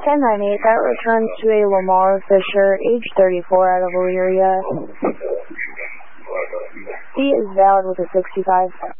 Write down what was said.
1098, that returns to a Lamar Fisher, age 34, out of Elyria. He is valid with a 65.